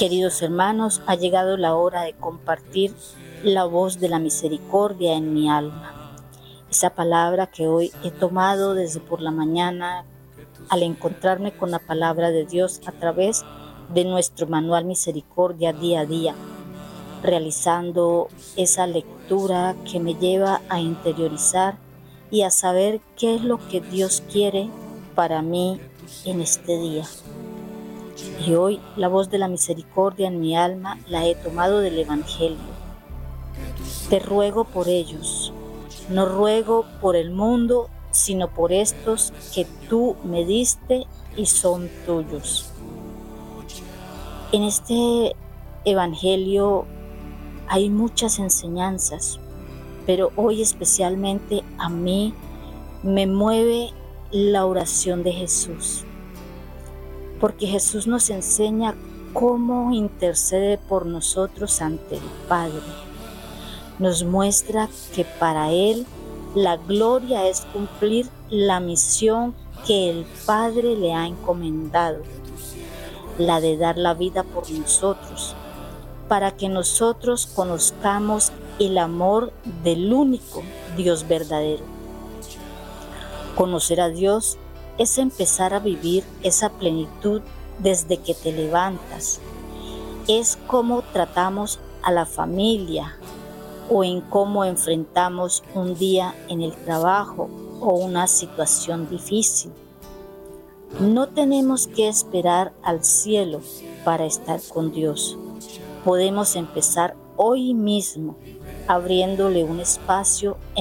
Queridos hermanos, ha llegado la hora de compartir la voz de la misericordia en mi alma. Esa palabra que hoy he tomado desde por la mañana al encontrarme con la palabra de Dios a través de nuestro manual Misericordia día a día, realizando esa lectura que me lleva a interiorizar y a saber qué es lo que Dios quiere para mí en este día. Y hoy la voz de la misericordia en mi alma la he tomado del Evangelio. Te ruego por ellos, no ruego por el mundo, sino por estos que tú me diste y son tuyos. En este Evangelio hay muchas enseñanzas, pero hoy especialmente a mí me mueve la oración de Jesús, porque Jesús nos enseña cómo intercede por nosotros ante el Padre. Nos muestra que para Él la gloria es cumplir la misión que el Padre le ha encomendado, la de dar la vida por nosotros, para que nosotros conozcamos el amor del único Dios verdadero. Conocer a Dios es empezar a vivir esa plenitud desde que te levantas. Es cómo tratamos a la familia o en cómo enfrentamos un día en el trabajo o una situación difícil. No tenemos que esperar al cielo para estar con Dios. Podemos empezar hoy mismo abriéndole un espacio